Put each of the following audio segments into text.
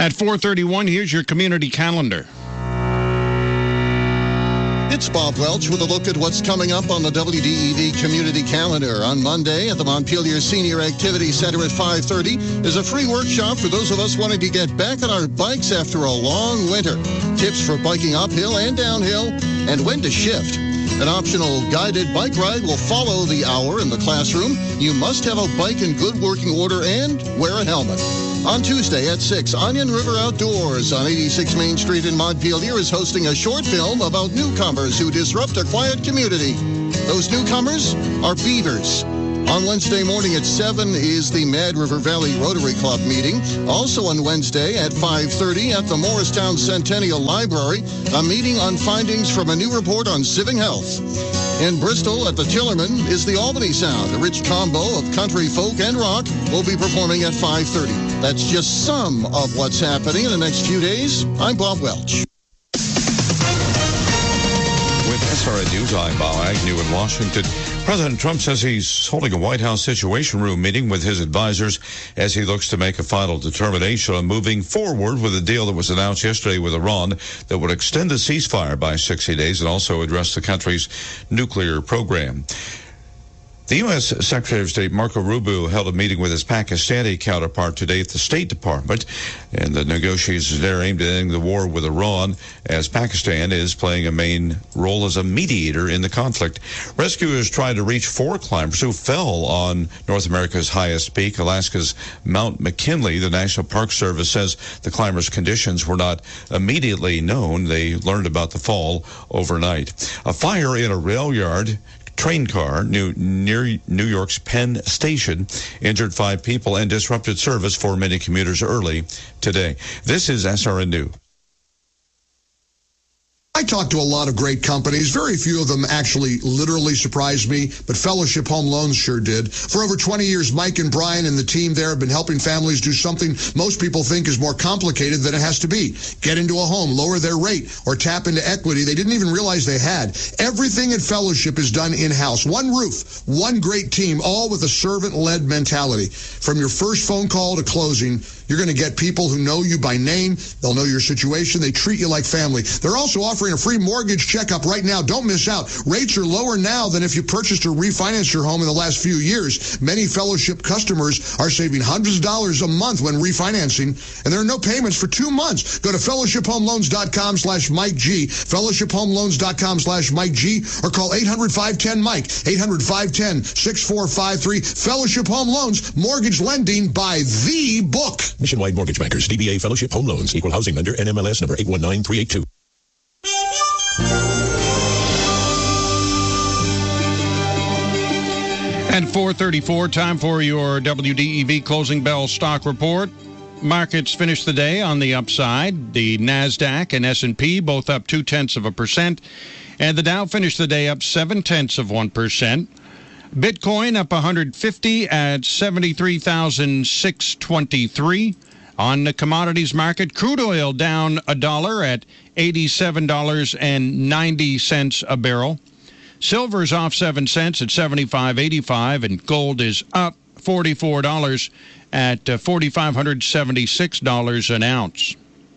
At 4:31, here's your community calendar. It's Bob Welch with a look at what's coming up on the WDEV Community Calendar. On Monday at the Montpelier Senior Activity Center at 5:30 is a free workshop for those of us wanting to get back on our bikes after a long winter. Tips for biking uphill and downhill and when to shift. An optional guided bike ride will follow the hour in the classroom. You must have a bike in good working order and wear a helmet. On Tuesday at 6, Onion River Outdoors on 86 Main Street in Montpelier is hosting a short film about newcomers who disrupt a quiet community. Those newcomers are beavers. On Wednesday morning at 7 is the Mad River Valley Rotary Club meeting. Also on Wednesday at 5:30 at the Morristown Centennial Library, a meeting on findings from a new report on civic health. In Bristol at the Tillerman is the Albany Sound. A rich combo of country, folk, and rock will be performing at 5:30. That's just some of what's happening in the next few days. I'm Bob Welch. With SRN News, I'm Bob Agnew in Washington. President Trump says he's holding a White House Situation Room meeting with his advisors as he looks to make a final determination on moving forward with a deal that was announced yesterday with Iran that would extend the ceasefire by 60 days and also address the country's nuclear program. The U.S. Secretary of State Marco Rubio held a meeting with his Pakistani counterpart today at the State Department, and the negotiations there aimed at ending the war with Iran, as Pakistan is playing a main role as a mediator in the conflict. Rescuers tried to reach 4 climbers who fell on North America's highest peak, Alaska's Mount McKinley. The National Park Service says the climbers' conditions were not immediately known. They learned about the fall overnight. A fire in a rail yard train car near New York's Penn Station injured 5 people and disrupted service for many commuters early today. This is SRN News. I talked to a lot of great companies. Very few of them actually literally surprised me, but Fellowship Home Loans sure did. For over 20 years, Mike and Brian and the team there have been helping families do something most people think is more complicated than it has to be. Get into a home, lower their rate, or tap into equity they didn't even realize they had. Everything at Fellowship is done in-house. One roof, one great team, all with a servant-led mentality. From your first phone call to closing, you're going to get people who know you by name. They'll know your situation. They treat you like family. They're also offering a free mortgage checkup right now. Don't miss out. Rates are lower now than if you purchased or refinanced your home in the last few years. Many Fellowship customers are saving hundreds of dollars a month when refinancing, and there are no payments for 2 months. Go to fellowshiphomeloans.com/Mike G, fellowshiphomeloans.com/Mike G, or call 800-510-MIKE, 800-510-6453. Fellowship Home Loans, mortgage lending by the book. Nationwide Mortgage Bankers, DBA Fellowship Home Loans, Equal Housing Lender, NMLS number 819382. At 4:34, time for your WDEV closing bell stock report. Markets finished the day on the upside. The NASDAQ and S&P both up 0.2%, and the Dow finished the day up 0.7%. Bitcoin up 150 at 73,623. On the commodities market, crude oil down $1 at $87.90 a barrel. Silver's off 7 cents at 75.85, and gold is up $44 at $4,576 an ounce.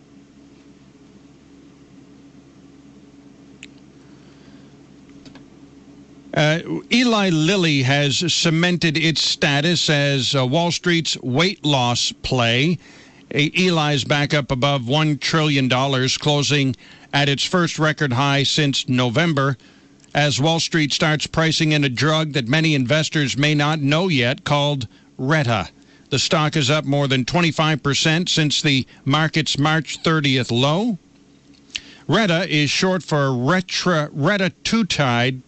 Eli Lilly has cemented its status as Wall Street's weight loss play. Eli's back up above $1 trillion, closing at its first record high since November, as Wall Street starts pricing in a drug that many investors may not know yet, called Retta. The stock is up more than 25% since the market's March 30th low. Retta is short for retatrutide.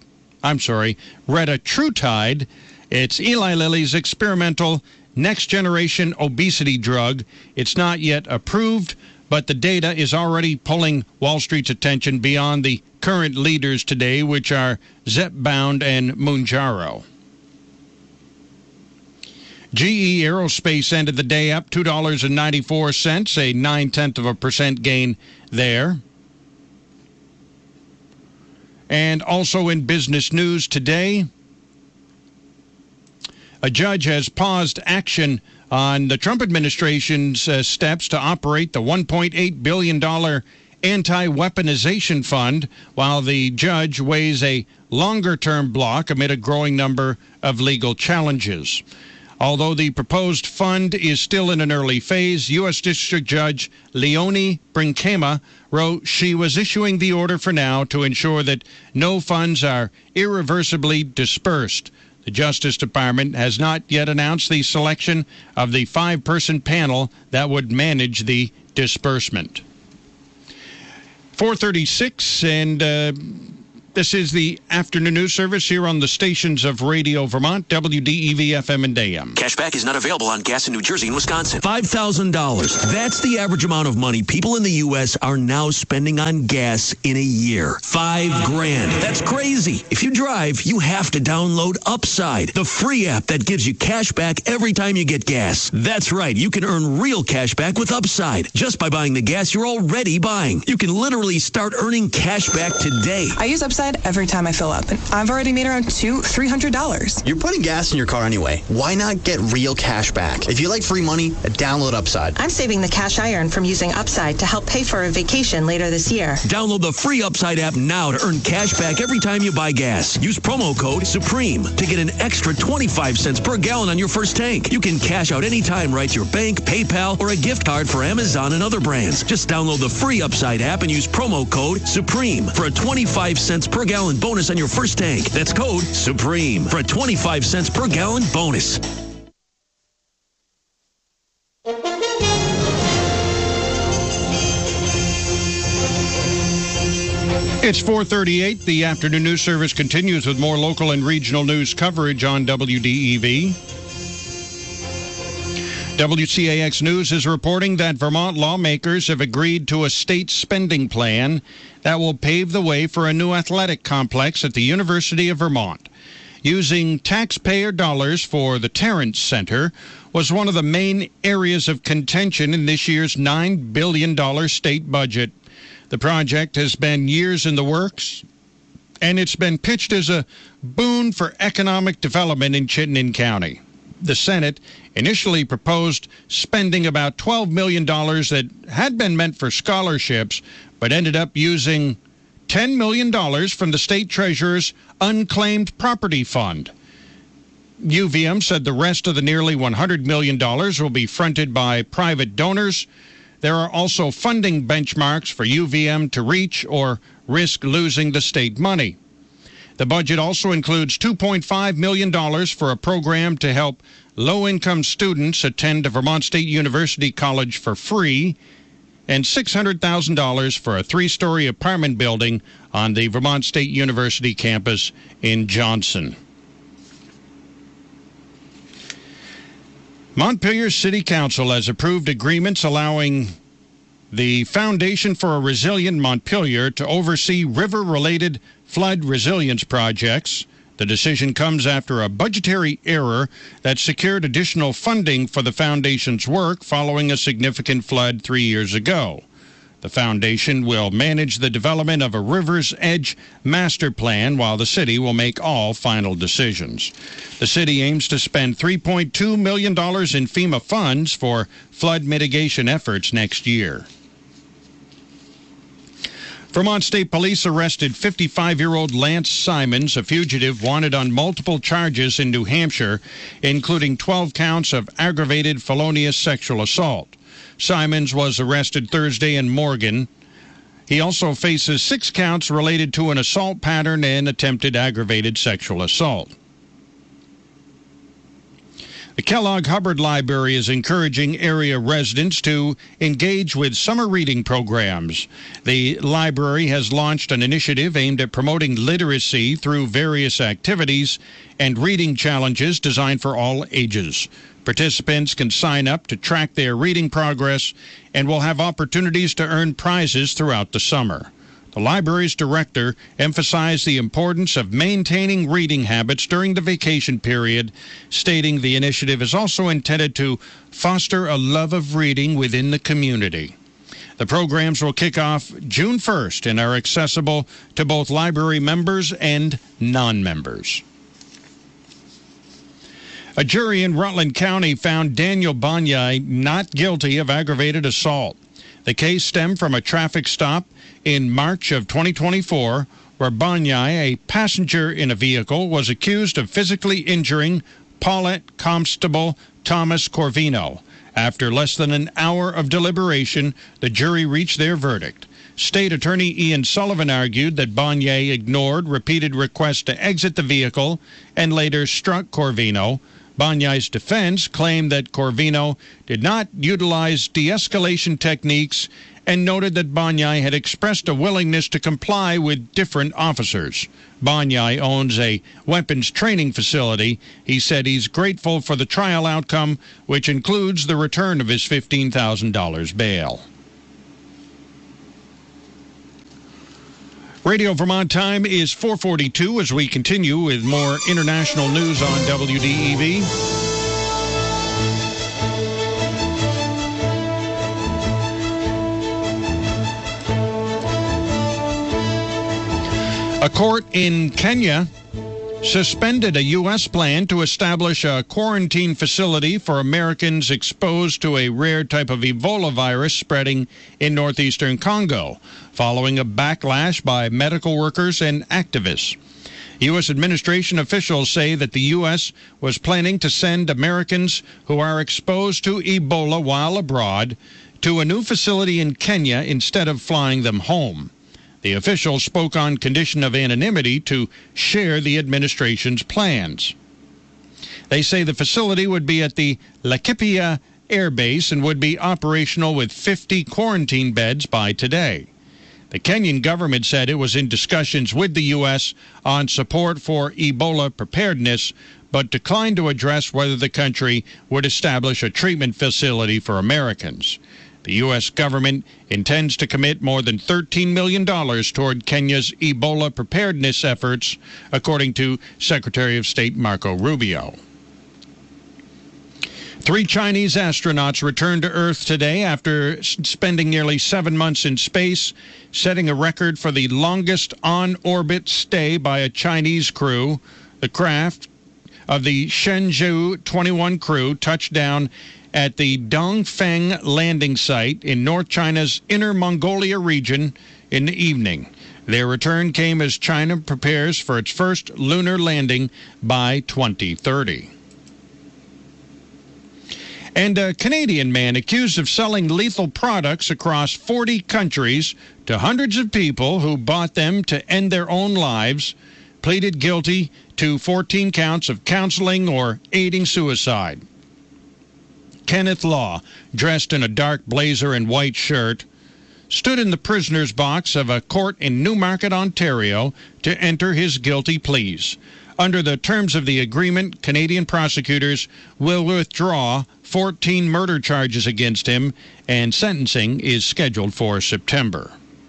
It's Eli Lilly's experimental next-generation obesity drug. It's not yet approved, but the data is already pulling Wall Street's attention beyond the current leaders today, which are Zepbound and Mounjaro. GE Aerospace ended the day up $2.94, a 0.9% gain there. And also in business news today, a judge has paused action on the Trump administration's steps to operate the $1.8 billion anti-weaponization fund, while the judge weighs a longer-term block amid a growing number of legal challenges. Although the proposed fund is still in an early phase, U.S. District Judge Leonie Brinkema wrote she was issuing the order for now to ensure that no funds are irreversibly dispersed. The Justice Department has not yet announced the selection of the 5-person panel that would manage the disbursement. 4:36, and this is the afternoon news service here on the stations of Radio Vermont, WDEV FM and AM. Cashback is not available on gas in New Jersey and Wisconsin. $5,000. That's the average amount of money people in the U.S. are now spending on gas in a year. $5,000. That's crazy. If you drive, you have to download Upside, the free app that gives you cash back every time you get gas. That's right. You can earn real cash back with Upside just by buying the gas you're already buying. You can literally start earning cash back today. I use Upside every time I fill up, and I've already made around $300. You're putting gas in your car anyway. Why not get real cash back? If you like free money, download Upside. I'm saving the cash I earn from using Upside to help pay for a vacation later this year. Download the free Upside app now to earn cash back every time you buy gas. Use promo code SUPREME to get an extra 25 cents per gallon on your first tank. You can cash out anytime right to your bank, PayPal, or a gift card for Amazon and other brands. Just download the free Upside app and use promo code SUPREME for a 25 cents per gallon bonus on your first tank. That's code SUPREME for a 25 cents per gallon bonus. It's 4:38. The afternoon news service continues with more local and regional news coverage on WDEV. WCAX News is reporting that Vermont lawmakers have agreed to a state spending plan that will pave the way for a new athletic complex at the University of Vermont. Using taxpayer dollars for the Terrence Center was one of the main areas of contention in this year's $9 billion state budget. The project has been years in the works, and it's been pitched as a boon for economic development in Chittenden County. The Senate initially proposed spending about $12 million that had been meant for scholarships, but ended up using $10 million from the state treasurer's unclaimed property fund. UVM said the rest of the nearly $100 million will be fronted by private donors. There are also funding benchmarks for UVM to reach or risk losing the state money. The budget also includes $2.5 million for a program to help low-income students attend a Vermont State University college for free, and $600,000 for a 3-story apartment building on the Vermont State University campus in Johnson. Montpelier City Council has approved agreements allowing the Foundation for a Resilient Montpelier to oversee river-related flood resilience projects. The decision comes after a budgetary error that secured additional funding for the Foundation's work following a significant flood 3 years ago. The Foundation will manage the development of a River's Edge master plan, while the city will make all final decisions. The city aims to spend $3.2 million in FEMA funds for flood mitigation efforts next year. Vermont State Police arrested 55-year-old Lance Simons, a fugitive wanted on multiple charges in New Hampshire, including 12 counts of aggravated felonious sexual assault. Simons was arrested Thursday in Morgan. He also faces 6 counts related to an assault pattern and attempted aggravated sexual assault. The Kellogg Hubbard Library is encouraging area residents to engage with summer reading programs. The library has launched an initiative aimed at promoting literacy through various activities and reading challenges designed for all ages. Participants can sign up to track their reading progress and will have opportunities to earn prizes throughout the summer. The library's director emphasized the importance of maintaining reading habits during the vacation period, stating the initiative is also intended to foster a love of reading within the community. The programs will kick off June 1st and are accessible to both library members and non-members. A jury in Rutland County found Daniel Banyai not guilty of aggravated assault. The case stemmed from a traffic stop in March of 2024 where Banyai, a passenger in a vehicle, was accused of physically injuring Paulette Constable Thomas Corvino. After less than an hour of deliberation, the jury reached their verdict. State Attorney Ian Sullivan argued that Banyai ignored repeated requests to exit the vehicle and later struck Corvino. Banyai's defense claimed that Corvino did not utilize de-escalation techniques and noted that Banyai had expressed a willingness to comply with different officers. Banyai owns a weapons training facility. He said he's grateful for the trial outcome, which includes the return of his $15,000 bail. Radio Vermont time is 4:42 as we continue with more international news on WDEV. A court in Kenya suspended a U.S. plan to establish a quarantine facility for Americans exposed to a rare type of Ebola virus spreading in northeastern Congo, following a backlash by medical workers and activists. U.S. administration officials say that the U.S. was planning to send Americans who are exposed to Ebola while abroad to a new facility in Kenya instead of flying them home. The officials spoke on condition of anonymity to share the administration's plans. They say the facility would be at the Laikipia Air Base and would be operational with 50 quarantine beds by today. The Kenyan government said it was in discussions with the U.S. on support for Ebola preparedness, but declined to address whether the country would establish a treatment facility for Americans. The U.S. government intends to commit more than $13 million toward Kenya's Ebola preparedness efforts, according to Secretary of State Marco Rubio. 3 Chinese astronauts returned to Earth today after spending nearly 7 months in space, setting a record for the longest on-orbit stay by a Chinese crew. The craft of the Shenzhou 21 crew touched down at the Dongfeng landing site in North China's Inner Mongolia region in the evening. Their return came as China prepares for its first lunar landing by 2030. And a Canadian man accused of selling lethal products across 40 countries to hundreds of people who bought them to end their own lives pleaded guilty to 14 counts of counseling or aiding suicide. Kenneth Law, dressed in a dark blazer and white shirt, stood in the prisoner's box of a court in Newmarket, Ontario, to enter his guilty pleas. Under the terms of the agreement, Canadian prosecutors will withdraw 14 murder charges against him, and sentencing is scheduled for September.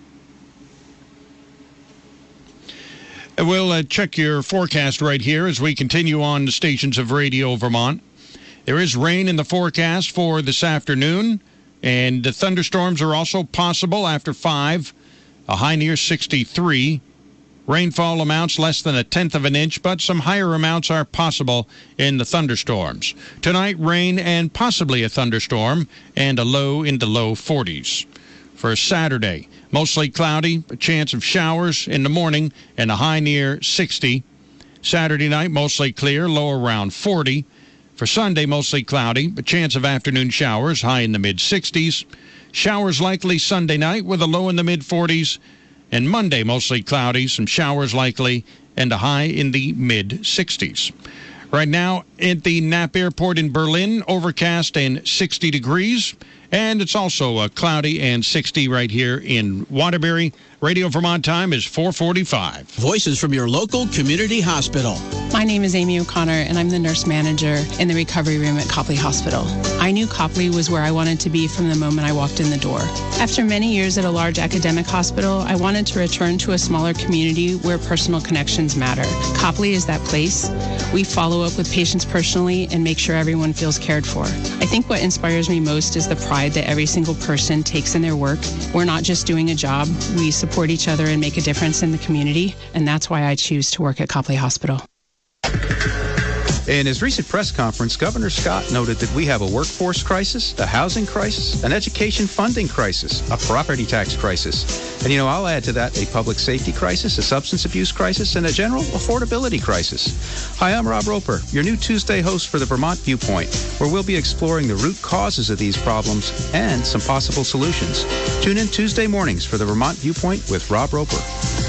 We'll check your forecast right here as we continue on the stations of Radio Vermont. There is rain in the forecast for this afternoon, and the thunderstorms are also possible after 5, a high near 63. Rainfall amounts less than 1/10 of an inch, but some higher amounts are possible in the thunderstorms. Tonight, rain and possibly a thunderstorm, and a low in the low 40s. For Saturday, mostly cloudy, a chance of showers in the morning, and a high near 60. Saturday night, mostly clear, low around 40. For Sunday, mostly cloudy, a chance of afternoon showers, high in the mid-60s. Showers likely Sunday night with a low in the mid-40s. And Monday, mostly cloudy, some showers likely, and a high in the mid-60s. Right now, at the Knapp Airport in Berlin, overcast and 60 degrees. And it's also cloudy and 60 right here in Waterbury. Radio Vermont time is 4:45. Voices from your local community hospital. My name is Amy O'Connor, and I'm the nurse manager in the recovery room at Copley Hospital. I knew Copley was where I wanted to be from the moment I walked in the door. After many years at a large academic hospital, I wanted to return to a smaller community where personal connections matter. Copley is that place. We follow up with patients personally and make sure everyone feels cared for. I think what inspires me most is the pride that every single person takes in their work. We're not just doing a job. We support each other and make a difference in the community, and that's why I choose to work at Copley Hospital. In his recent press conference, Governor Scott noted that we have a workforce crisis, a housing crisis, an education funding crisis, a property tax crisis. And, I'll add to that a public safety crisis, a substance abuse crisis, and a general affordability crisis. Hi, I'm Rob Roper, your new Tuesday host for the Vermont Viewpoint, where we'll be exploring the root causes of these problems and some possible solutions. Tune in Tuesday mornings for the Vermont Viewpoint with Rob Roper.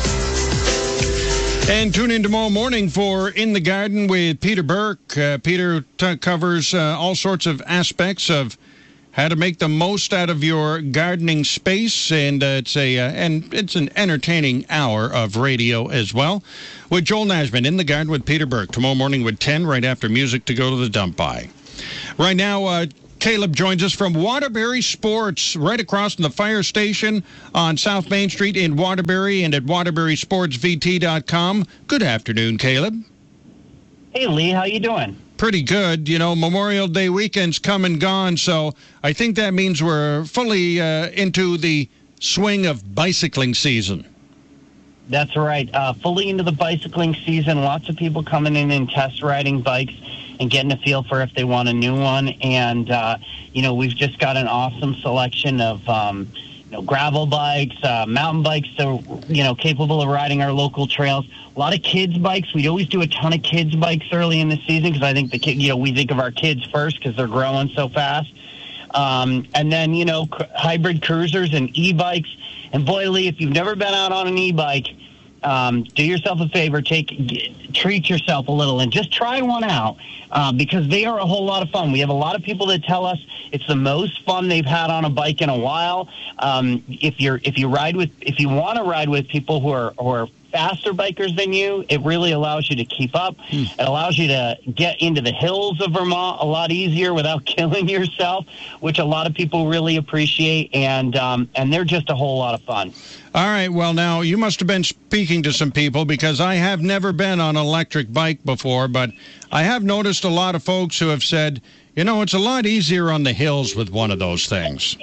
And tune in tomorrow morning for In the Garden with Peter Burke. Peter covers all sorts of aspects of how to make the most out of your gardening space, and it's an entertaining hour of radio as well. With Joel Nashman, In the Garden with Peter Burke, tomorrow morning with 10, right after music to go to the dump by. Right now, Caleb joins us from Waterbury Sports, right across from the fire station on South Main Street in Waterbury and at waterburysportsvt.com. Good afternoon, Caleb. Hey, Lee. How you doing? Pretty good. Memorial Day weekend's come and gone, so I think that means we're fully into the swing of bicycling season. That's right. Fully into the bicycling season. Lots of people coming in and test riding bikes and getting a feel for if they want a new one. And, we've just got an awesome selection of, gravel bikes, mountain bikes that are, capable of riding our local trails. A lot of kids' bikes. We always do a ton of kids' bikes early in the season because I think we think of our kids first because they're growing so fast. And then, hybrid cruisers and e-bikes. And boy, Lee, if you've never been out on an e-bike, do yourself a favor, treat yourself a little and just try one out because they are a whole lot of fun. We have a lot of people that tell us it's the most fun they've had on a bike in a while. If you want to ride with people who are faster bikers than you, it really allows you to keep up. It allows you to get into the hills of Vermont a lot easier without killing yourself, which a lot of people really appreciate, and they're just a whole lot of fun. All right, well, now, you must have been speaking to some people because I have never been on an electric bike before, but I have noticed a lot of folks who have said, it's a lot easier on the hills with one of those things.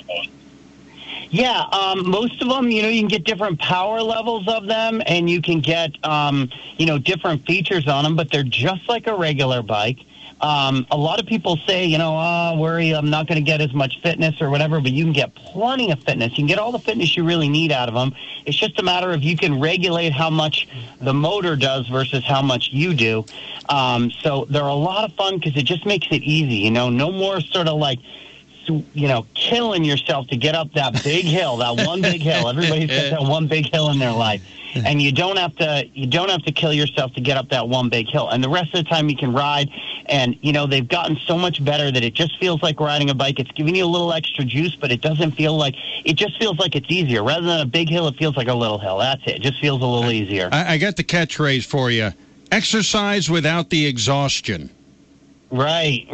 Yeah, most of them, you can get different power levels of them, and you can get, different features on them, but they're just like a regular bike. A lot of people say, worry, I'm not going to get as much fitness or whatever, but you can get plenty of fitness. You can get all the fitness you really need out of them. It's just a matter of you can regulate how much the motor does versus how much you do. So they're a lot of fun because it just makes it easy, no more sort of like, killing yourself to get up that big hill, that one big hill. Everybody's got that one big hill in their life. And you don't have to kill yourself to get up that one big hill. And the rest of the time you can ride. And, they've gotten so much better that it just feels like riding a bike. It's giving you a little extra juice, but it just feels like it's easier. Rather than a big hill, it feels like a little hill. That's it. It just feels a little easier. I got the catchphrase for you. Exercise without the exhaustion. Right.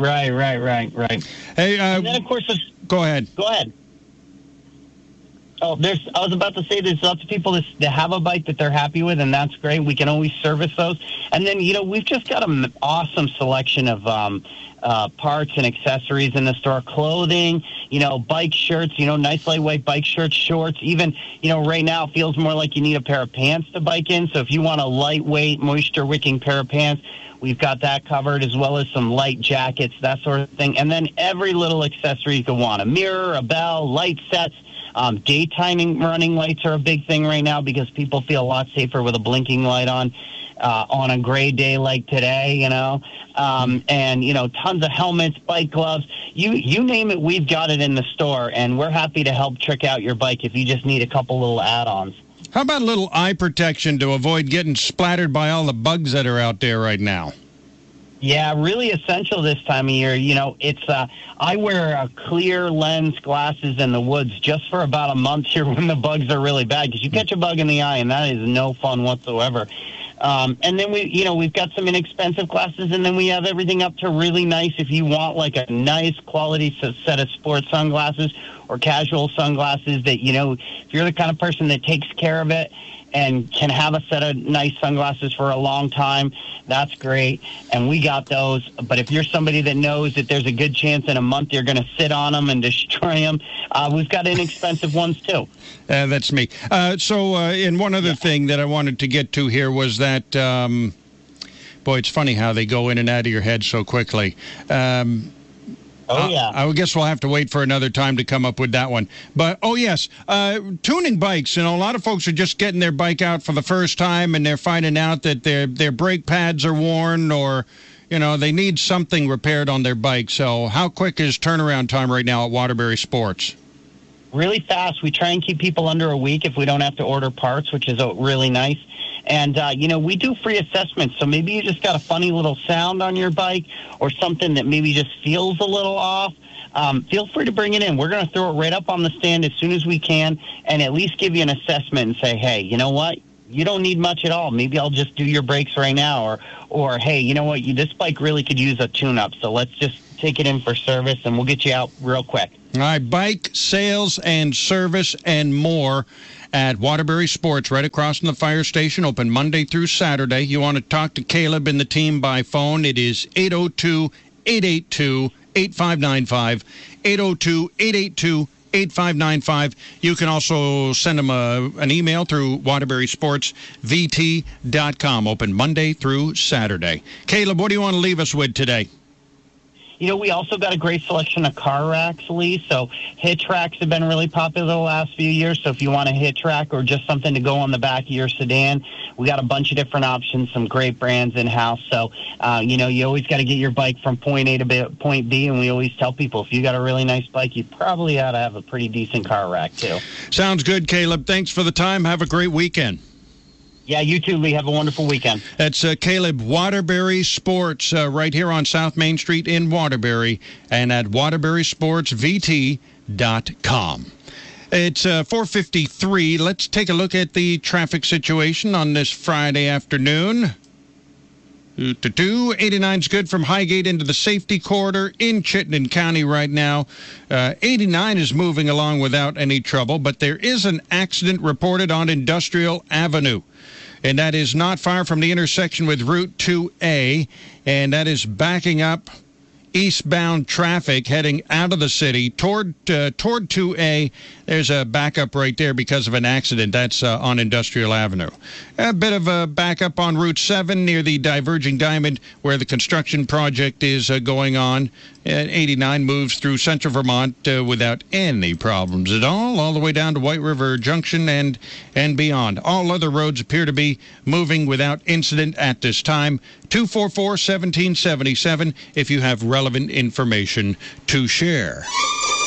Hey, and then, of course, go ahead. Oh, I was about to say there's lots of people that have a bike that they're happy with, and that's great. We can always service those. And then, we've just got an awesome selection of parts and accessories in the store. Clothing, bike shirts, nice lightweight bike shirts, shorts. Even, right now it feels more like you need a pair of pants to bike in. So if you want a lightweight, moisture-wicking pair of pants, we've got that covered, as well as some light jackets, that sort of thing. And then every little accessory you could want. A mirror, a bell, light sets. Daytime running lights are a big thing right now because people feel a lot safer with a blinking light on a gray day like today, and, tons of helmets, bike gloves, you name it, we've got it in the store, and we're happy to help trick out your bike if you just need a couple little add-ons. How about a little eye protection to avoid getting splattered by all the bugs that are out there right now? Yeah, really essential this time of year. It's I wear clear lens glasses in the woods just for about a month here when the bugs are really bad, because you catch a bug in the eye and that is no fun whatsoever. And then we've got some inexpensive glasses, and then we have everything up to really nice. If you want like a nice quality set of sports sunglasses or casual sunglasses that, if you're the kind of person that takes care of it and can have a set of nice sunglasses for a long time, that's great. And we got those. But if you're somebody that knows that there's a good chance in a month you're going to sit on them and destroy them, we've got inexpensive ones too. That's me. And one other thing that I wanted to get to here was that boy, it's funny how they go in and out of your head so quickly. I guess we'll have to wait for another time to come up with that one. But, yes, tuning bikes. A lot of folks are just getting their bike out for the first time, and they're finding out that their brake pads are worn or, they need something repaired on their bike. So how quick is turnaround time right now at Waterbury Sports? Really fast. We try and keep people under a week if we don't have to order parts, which is really nice. And, we do free assessments, so maybe you just got a funny little sound on your bike or something that maybe just feels a little off. Feel free to bring it in. We're going to throw it right up on the stand as soon as we can and at least give you an assessment and say, hey, you know what? You don't need much at all. Maybe I'll just do your brakes right now. Or hey, you know what? This bike really could use a tune-up, so let's just take it in for service, and we'll get you out real quick. All right, bike, sales, and service, and more at Waterbury Sports, right across from the fire station, open Monday through Saturday. You want to talk to Caleb and the team by phone, it is 802-882-8595, 802-882-8595. You can also send them an email through WaterburySportsVT.com, open Monday through Saturday. Caleb, what do you want to leave us with today? We also got a great selection of car racks, Lee. So hitch racks have been really popular the last few years. So if you want a hitch rack or just something to go on the back of your sedan, we got a bunch of different options, some great brands in-house. So, you always got to get your bike from point A to point B. And we always tell people, if you got a really nice bike, you probably ought to have a pretty decent car rack, too. Sounds good, Caleb. Thanks for the time. Have a great weekend. Yeah, you too, Lee. Have a wonderful weekend. That's Caleb, Waterbury Sports, right here on South Main Street in Waterbury, and at WaterburySportsVT.com. It's 4:53. Let's take a look at the traffic situation on this Friday afternoon. 89's good from Highgate into the safety corridor in Chittenden County right now. 89 is moving along without any trouble, but there is an accident reported on Industrial Avenue. And that is not far from the intersection with Route 2A, and that is backing up eastbound traffic heading out of the city toward 2A. There's a backup right there because of an accident. That's on Industrial Avenue. A bit of a backup on Route 7 near the Diverging Diamond where the construction project is going on. 89 moves through central Vermont without any problems at all the way down to White River Junction and beyond. All other roads appear to be moving without incident at this time. 244-1777 if you have relevant information to share.